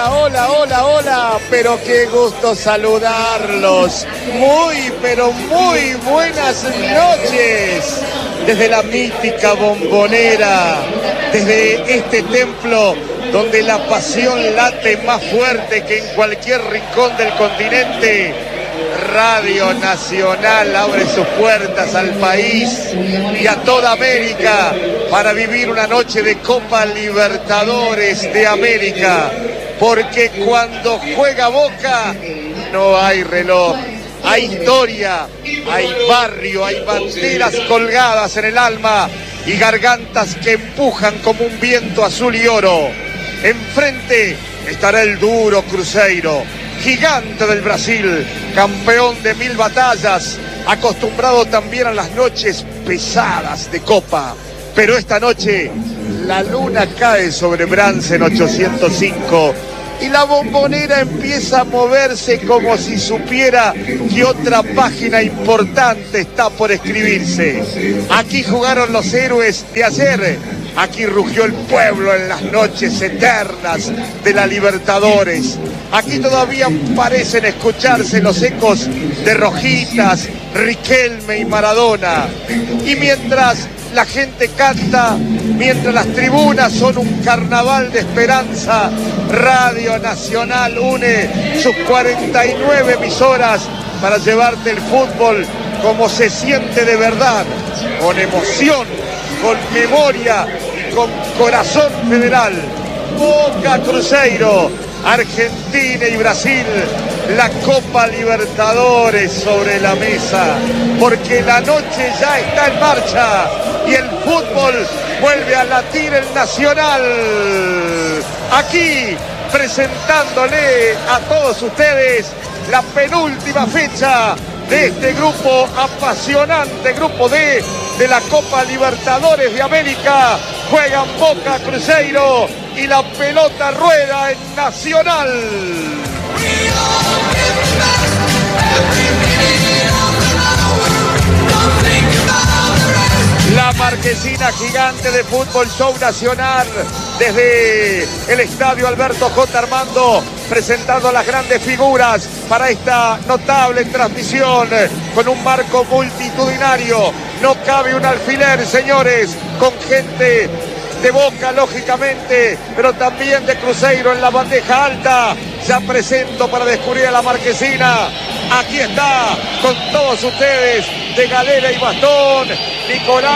Hola, pero qué gusto saludarlos. Pero muy buenas noches. Desde la mítica Bombonera, desde este templo donde la pasión late más fuerte que en cualquier rincón del continente, Radio Nacional abre sus puertas al país y a toda América para vivir una noche de Copa Libertadores de América. Porque cuando juega Boca no hay reloj, hay historia, hay barrio, hay banderas colgadas en el alma y gargantas que empujan como un viento azul y oro. Enfrente estará el duro Cruzeiro, gigante del Brasil, campeón de 1000 batallas, acostumbrado también a las noches pesadas de Copa. Pero esta noche la luna cae sobre Bransen 805 y la Bombonera empieza a moverse como si supiera que otra página importante está por escribirse. Aquí jugaron los héroes de ayer. Aquí rugió el pueblo en las noches eternas de la Libertadores. Aquí todavía parecen escucharse los ecos de Rojitas, Riquelme y Maradona. Y mientras la gente canta, mientras las tribunas son un carnaval de esperanza, Radio Nacional une sus 49 emisoras para llevarte el fútbol como se siente de verdad, con emoción, con memoria y con corazón federal. Boca, Cruzeiro, Argentina y Brasil, la Copa Libertadores sobre la mesa, porque la noche ya está en marcha y el fútbol vuelve a latir el Nacional. Aquí presentándole a todos ustedes la penúltima fecha de este grupo apasionante, grupo D de la Copa Libertadores de América. Juegan Boca, Cruzeiro y la pelota rueda en Nacional. La marquesina gigante de Fútbol Show Nacional desde el estadio Alberto J. Armando, presentando a las grandes figuras para esta notable transmisión con un marco multitudinario. No cabe un alfiler, señores, con gente de Boca, lógicamente, pero también de Cruzeiro en la bandeja alta. Ya presento para descubrir a la marquesina. Aquí está, con todos ustedes, de galera y bastón, Nicolás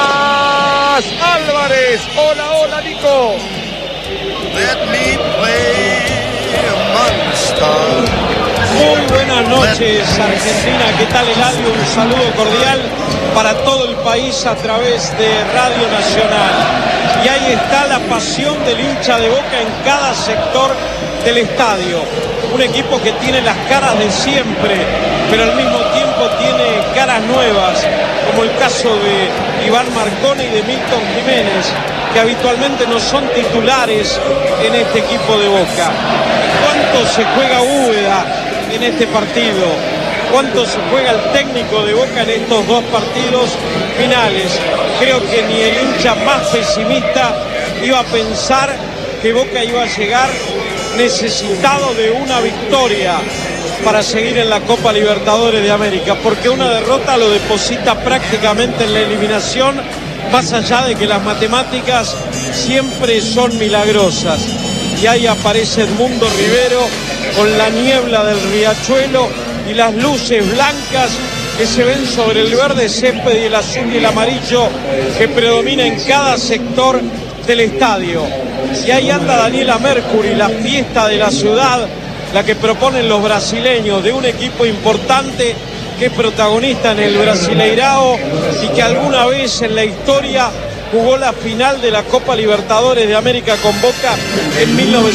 Álvarez. Hola, Nico. Let me play among the stars. Muy buenas noches, Argentina. ¿Qué tal, Eladio? Un saludo cordial para todo el país a través de Radio Nacional. Y ahí está la pasión del hincha de Boca en cada sector del estadio. Un equipo que tiene las caras de siempre, pero al mismo tiempo tiene caras nuevas, como el caso de Iván Marcone y de Milton Jiménez, que habitualmente no son titulares en este equipo de Boca. ¿Cuánto se juega Úbeda en este partido? ¿Cuánto se juega el técnico de Boca en estos dos partidos finales? Creo que ni el hincha más pesimista iba a pensar que Boca iba a llegar necesitado de una victoria para seguir en la Copa Libertadores de América, porque una derrota lo deposita prácticamente en la eliminación, más allá de que las matemáticas siempre son milagrosas. Y ahí aparece Edmundo Rivero con la niebla del riachuelo y las luces blancas que se ven sobre el verde césped y el azul y el amarillo que predomina en cada sector del estadio. Y ahí anda Daniela Mercury, la fiesta de la ciudad, la que proponen los brasileños, de un equipo importante que es protagonista en el Brasileirao y que alguna vez en la historia jugó la final de la Copa Libertadores de América con Boca en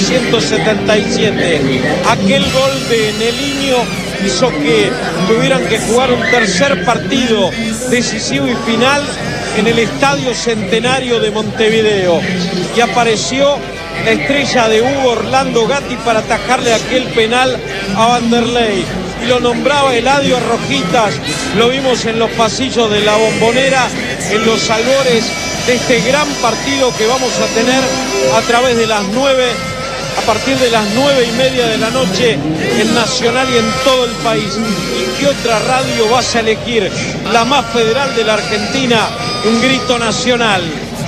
1977. Aquel gol de Neliño hizo que tuvieran que jugar un tercer partido decisivo y final en el Estadio Centenario de Montevideo. Y apareció la estrella de Hugo Orlando Gatti para atajarle aquel penal a Vanderlei. Y lo nombraba Eladio Rojitas, lo vimos en los pasillos de la Bombonera, en los albores de este gran partido que vamos a tener a través de las 9 a partir de las 9:30 de la noche en Nacional y en todo el país. ¿Y qué otra radio vas a elegir? La más federal de la Argentina, Un Grito Nacional.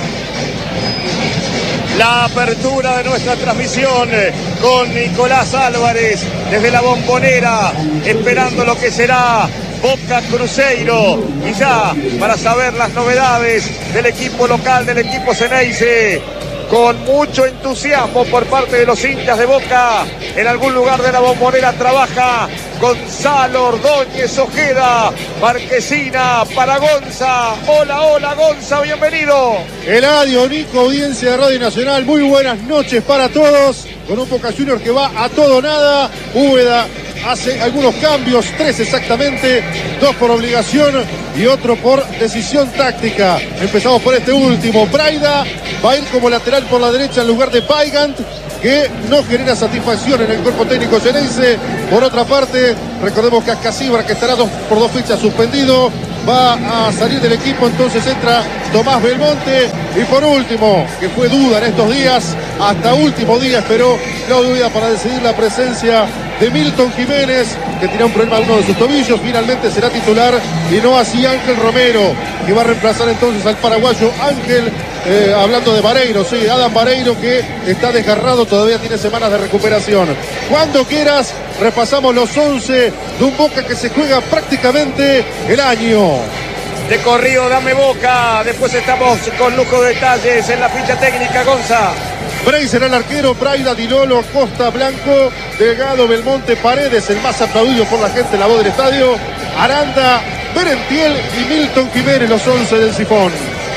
La apertura de nuestra transmisión con Nicolás Álvarez desde la Bombonera, esperando lo que será Boca Cruzeiro. Y ya para saber las novedades del equipo local, del equipo Ceneice, con mucho entusiasmo por parte de los hinchas de Boca. En algún lugar de la Bombonera trabaja Gonzalo Ordóñez Ojeda, Marquesina para Gonza. Hola, hola Gonza, bienvenido. Eladio, Nico, audiencia de Radio Nacional, muy buenas noches para todos. Con un Boca Juniors que va a todo o nada. Úbeda hace algunos cambios, 3 exactamente, 2 por obligación y otro por decisión táctica. Empezamos por este último. Braida va a ir como lateral por la derecha en lugar de Paigant, que no genera satisfacción en el cuerpo técnico Ceneice. Por otra parte, recordemos que Ascasibra, que estará por 2 fechas suspendido, va a salir del equipo, entonces entra Tomás Belmonte. Y por último, que fue duda en estos días, hasta último día esperó Claudio Úbeda para decidir la presencia de Milton Jiménez, que tiene un problema en uno de sus tobillos. Finalmente será titular y no así Ángel Romero, que va a reemplazar entonces al paraguayo Ángel, hablando de Vareiro, sí, Adam Vareiro, que está desgarrado, todavía tiene semanas de recuperación. Cuando quieras, repasamos los 11 de un Boca que se juega prácticamente el año. De corrido, dame Boca. Después estamos con lujo de detalles en la ficha técnica, Gonza. Bray será el arquero, Braida, Di Lolo, Costa, Blanco, Delgado, Belmonte, Paredes, el más aplaudido por la gente, la voz del estadio, Aranda, Berentiel y Milton Jiménez, los 11 del Sifón.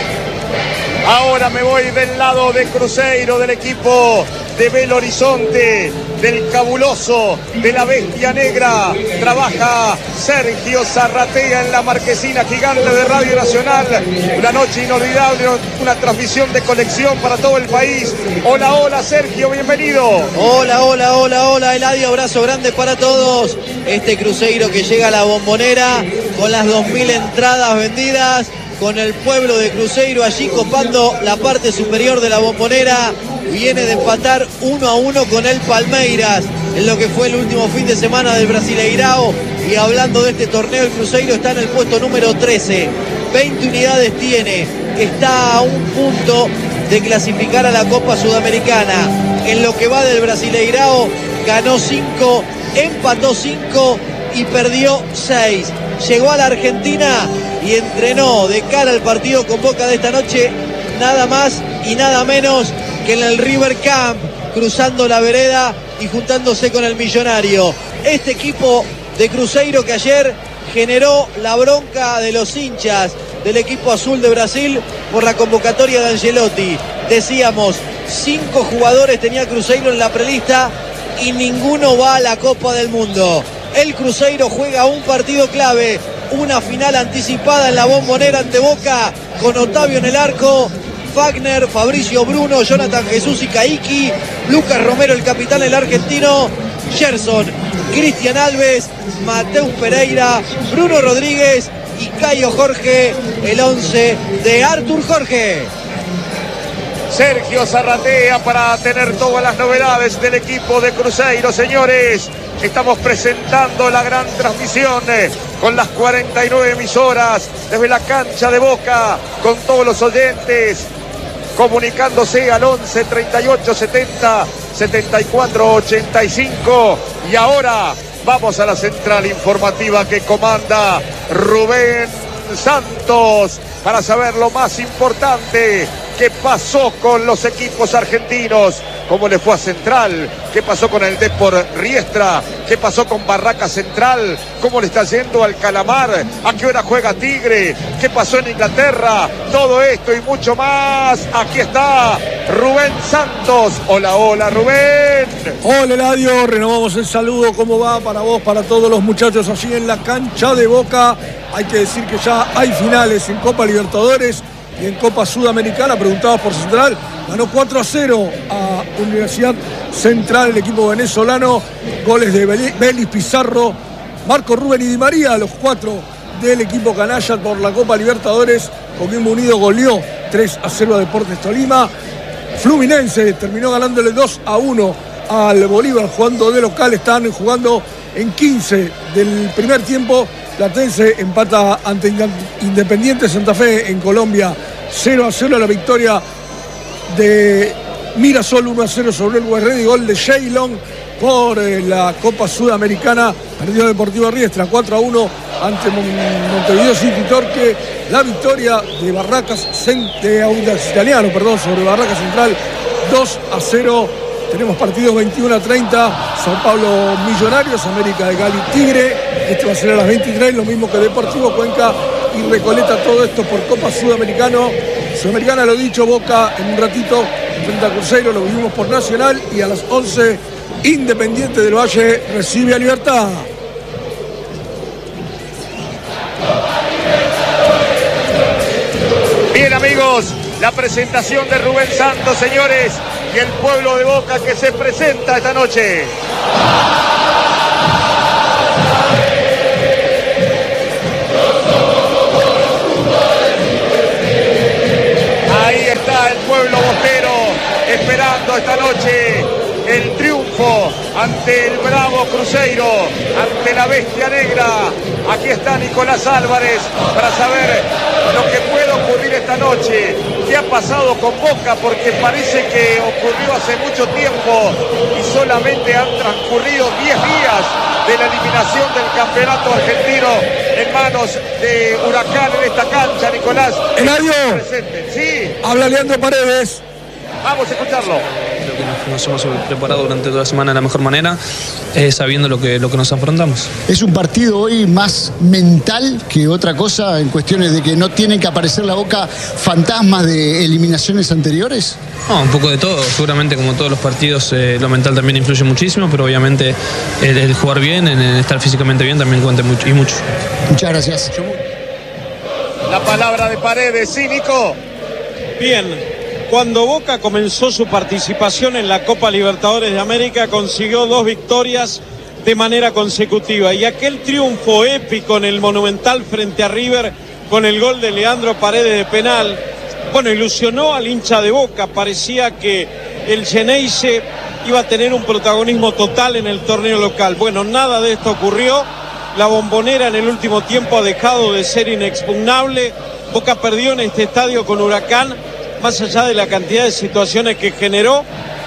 Ahora me voy del lado de Cruzeiro, del equipo de Belo Horizonte, del cabuloso, de la bestia negra. Trabaja Sergio Zarratea en la marquesina gigante de Radio Nacional. Una noche inolvidable, una transmisión de colección para todo el país. Hola, hola Sergio, bienvenido. Hola, hola, hola, hola Eladio, abrazo grande para todos. Este Cruzeiro que llega a la Bombonera con las 2000 entradas vendidas, con el pueblo de Cruzeiro allí copando la parte superior de la Bombonera. Viene de empatar 1-1 con el Palmeiras en lo que fue el último fin de semana del Brasileirao. Y hablando de este torneo, el Cruzeiro está en el puesto número 13. 20 unidades tiene. Está a un punto de clasificar a la Copa Sudamericana. En lo que va del Brasileirao, ganó 5, empató 5 y perdió 6. Llegó a la Argentina y entrenó de cara al partido con Boca de esta noche, nada más y nada menos que en el River Camp, cruzando la vereda y juntándose con el Millonario. Este equipo de Cruzeiro que ayer generó la bronca de los hinchas del equipo azul de Brasil por la convocatoria de Ancelotti. Decíamos, 5 jugadores tenía Cruzeiro en la prelista y ninguno va a la Copa del Mundo. El Cruzeiro juega un partido clave, una final anticipada en la Bombonera ante Boca, con Otavio en el arco, Wagner, Fabricio Bruno, Jonathan Jesús y Caiki, Lucas Romero el capitán, el argentino, Gerson, Cristian Alves, Mateus Pereira, Bruno Rodríguez y Caio Jorge, el 11 de Artur Jorge. Sergio Zarratea para tener todas las novedades del equipo de Cruzeiro, señores. Estamos presentando la gran transmisión con las 49 emisoras desde la cancha de Boca, con todos los oyentes comunicándose al 11 38 70 74 85. Y ahora vamos a la central informativa que comanda Rubén Santos para saber lo más importante. ¿Qué pasó con los equipos argentinos? ¿Cómo le fue a Central? ¿Qué pasó con el Depor Riestra? ¿Qué pasó con Barraca Central? ¿Cómo le está yendo al Calamar? ¿A qué hora juega Tigre? ¿Qué pasó en Inglaterra? Todo esto y mucho más. Aquí está Rubén Santos. Hola, hola Rubén. Hola Eladio, renovamos el saludo. ¿Cómo va para vos, para todos los muchachos allí en la cancha de Boca? Hay que decir que ya hay finales en Copa Libertadores y en Copa Sudamericana. Preguntados por Central, ganó 4-0 a Universidad Central, el equipo venezolano. Goles de Belis, Pizarro, Marco Rubén y Di María, los 4 del equipo canalla por la Copa Libertadores. Coquimbo Unido goleó 3-0 a Deportes Tolima. Fluminense terminó ganándole 2-1 al Bolívar jugando de local. Están jugando en 15 del primer tiempo. Platense empata ante Independiente Santa Fe en Colombia 0-0. La victoria de Mirasol 1-0 sobre el Guerrero y gol de Sheilon por la Copa Sudamericana. Perdió Deportivo Riestra 4-1 ante Montevideo City Torque. La victoria de Barracas de Audax Italiano, sobre Barracas Central 2-0. Tenemos partidos 21-30, Sao Paulo Millonarios, América de Cali Tigre. Este va a ser a las 23, lo mismo que Deportivo Cuenca y Recoleta. Todo esto por Copa Sudamericana, lo dicho, Boca en un ratito frente a Cruzeiro, lo vivimos por Nacional, y a las 11 Independiente del Valle recibe a Libertad. Bien, amigos, la presentación de Rubén Santos, señores, y el pueblo de Boca que se presenta esta noche. Ahí está el pueblo boquero esperando esta noche el triunfo ante el bravo Cruzeiro, ante la bestia negra. Aquí está Nicolás Álvarez para saber lo que puede ocurrir esta noche. ¿Qué ha pasado con Boca? Porque parece que ocurrió hace mucho tiempo y solamente han transcurrido 10 días de la eliminación del campeonato argentino en manos de Huracán en esta cancha. Nicolás, Eladio, sí. Habla Leandro Paredes. Vamos a escucharlo. Creo que nos hemos preparado durante toda la semana de la mejor manera, sabiendo lo que nos afrontamos. Es un partido hoy más mental que otra cosa, en cuestiones de que no tienen que aparecer la Boca fantasmas de eliminaciones anteriores. No, un poco de todo. Seguramente, como todos los partidos, lo mental también influye muchísimo, pero obviamente el jugar bien, el estar físicamente bien también cuenta mucho y mucho. Muchas gracias. La palabra de Paredes, sí, Nico. Bien. Cuando Boca comenzó su participación en la Copa Libertadores de América, consiguió 2 victorias de manera consecutiva. Y aquel triunfo épico en el Monumental frente a River, con el gol de Leandro Paredes de penal, ilusionó al hincha de Boca. Parecía que el Xeneize iba a tener un protagonismo total en el torneo local. Bueno, nada de esto ocurrió. La Bombonera en el último tiempo ha dejado de ser inexpugnable. Boca perdió en este estadio con Huracán. Más allá de la cantidad de situaciones que generó,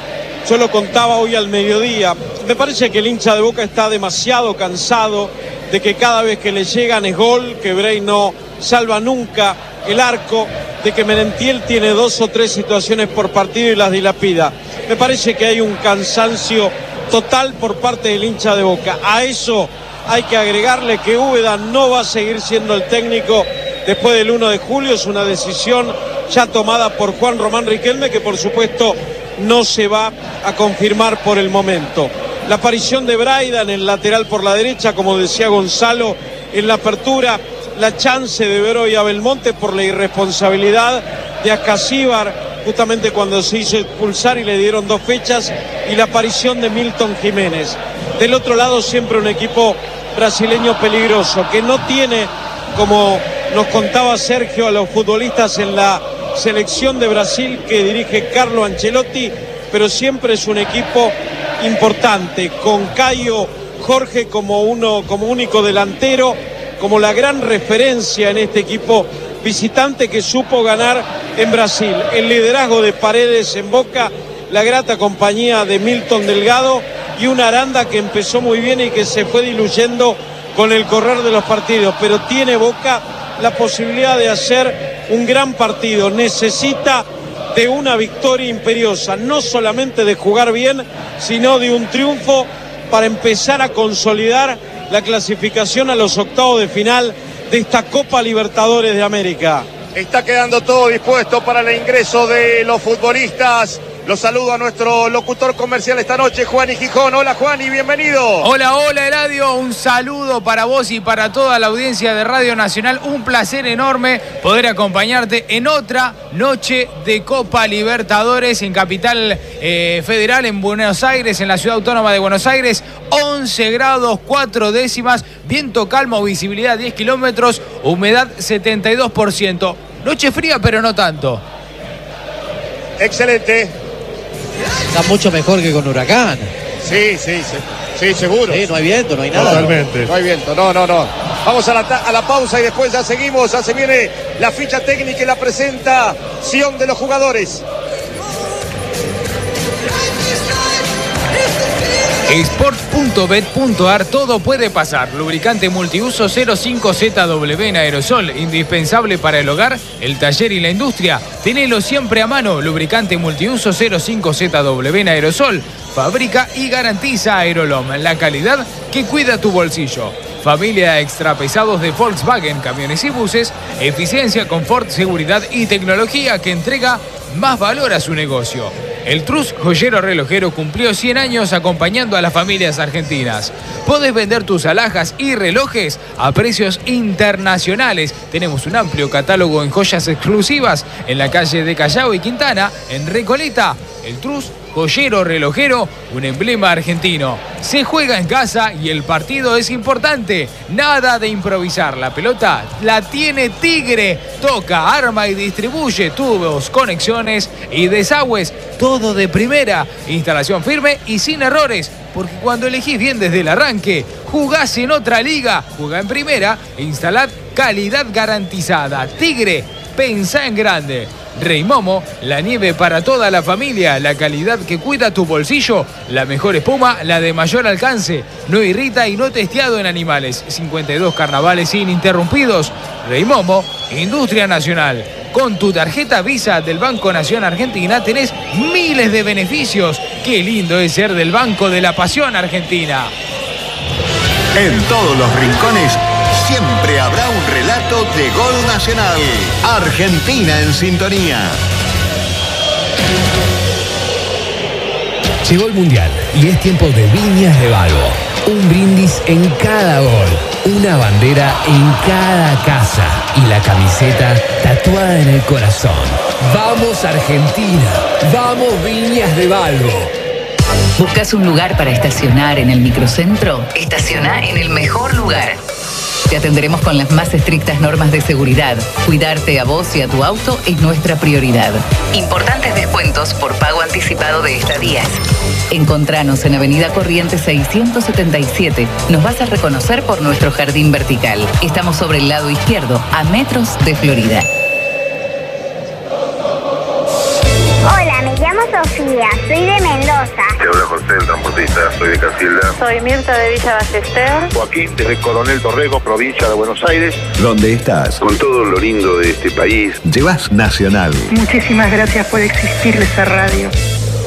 yo lo contaba hoy al mediodía, me parece que el hincha de Boca está demasiado cansado de que cada vez que le llegan es gol, que Bray no salva nunca el arco, de que Merentiel tiene 2 o 3 situaciones por partido y las dilapida. Me parece que hay un cansancio total por parte del hincha de Boca. A eso hay que agregarle que Úbeda no va a seguir siendo el técnico después del 1 de julio, es una decisión ya tomada por Juan Román Riquelme, que por supuesto no se va a confirmar por el momento. La aparición de Braida en el lateral por la derecha, como decía Gonzalo en la apertura, la chance de ver hoy a Belmonte por la irresponsabilidad de Acasíbar, justamente cuando se hizo expulsar y le dieron 2 fechas, y la aparición de Milton Jiménez. Del otro lado siempre un equipo brasileño peligroso, que no tiene, como nos contaba Sergio, a los futbolistas en la selección de Brasil que dirige Carlo Ancelotti, pero siempre es un equipo importante, con Caio Jorge como único delantero, como la gran referencia en este equipo visitante que supo ganar en Brasil. El liderazgo de Paredes en Boca, la grata compañía de Milton Delgado y una Aranda que empezó muy bien y que se fue diluyendo con el correr de los partidos, pero tiene Boca la posibilidad de hacer un gran partido. Necesita de una victoria imperiosa, no solamente de jugar bien, sino de un triunfo para empezar a consolidar la clasificación a los octavos de final de esta Copa Libertadores de América. Está quedando todo dispuesto para el ingreso de los futbolistas. Los saludo a nuestro locutor comercial esta noche, Juani Gijón. Hola, Juani, bienvenido. Hola, hola, Eladio. Un saludo para vos y para toda la audiencia de Radio Nacional. Un placer enorme poder acompañarte en otra noche de Copa Libertadores en Capital Federal, en Buenos Aires, en la Ciudad Autónoma de Buenos Aires. 11 grados 4 décimas, viento calmo, visibilidad 10 kilómetros, humedad 72%. Noche fría, pero no tanto. Excelente. Está mucho mejor que con Huracán. Sí, seguro. Sí, no hay viento, no hay nada. Totalmente. No hay viento, no. Vamos a la pausa y después ya seguimos. Ya se viene la ficha técnica y la presentación de los jugadores. Sport.bet.ar, todo puede pasar. Lubricante multiuso 05ZW en aerosol, indispensable para el hogar, el taller y la industria. Tenelo siempre a mano. Lubricante multiuso 05ZW en aerosol. Fabrica y garantiza Aerolom, la calidad que cuida tu bolsillo. Familia extra pesados de Volkswagen, camiones y buses. Eficiencia, confort, seguridad y tecnología que entrega más valor a su negocio. El Trus Joyero Relojero cumplió 100 años acompañando a las familias argentinas. Podés vender tus alhajas y relojes a precios internacionales. Tenemos un amplio catálogo en joyas exclusivas en la calle de Callao y Quintana, en Recoleta. El Trus Joyero Relojero, un emblema argentino. Se juega en casa y el partido es importante. Nada de improvisar. La pelota la tiene Tigre. Toca, arma y distribuye tubos, conexiones y desagües. Todo de primera. Instalación firme y sin errores. Porque cuando elegís bien desde el arranque, jugás en otra liga. Jugá en primera e instalad calidad garantizada. Tigre, pensá en grande. Rey Momo, la nieve para toda la familia, la calidad que cuida tu bolsillo, la mejor espuma, la de mayor alcance, no irrita y no testeado en animales. 52 carnavales ininterrumpidos. Rey Momo, Industria Nacional. Con tu tarjeta Visa del Banco Nación Argentina tenés miles de beneficios. Qué lindo es ser del Banco de la Pasión Argentina. En todos los rincones siempre habrá un relato de gol nacional. Argentina en sintonía. Llegó el Mundial y es tiempo de Viñas de Balbo. Un brindis en cada gol, una bandera en cada casa y la camiseta tatuada en el corazón. ¡Vamos Argentina! ¡Vamos Viñas de Balbo! ¿Buscas un lugar para estacionar en el microcentro? Estaciona en el mejor lugar. Te atenderemos con las más estrictas normas de seguridad. Cuidarte a vos y a tu auto es nuestra prioridad. Importantes descuentos por pago anticipado de estadías. Encontranos en Avenida Corrientes 677. Nos vas a reconocer por nuestro jardín vertical. Estamos sobre el lado izquierdo, a metros de Florida. Hola, me llamo Sofía, soy de Mendoza. Te habla José, el transportista, soy de Casilda. Soy Mirta de Villa Ballester. Joaquín, desde Coronel Dorrego, provincia de Buenos Aires. ¿Dónde estás? Con todo lo lindo de este país. Llevas Nacional. Muchísimas gracias por existir esa radio.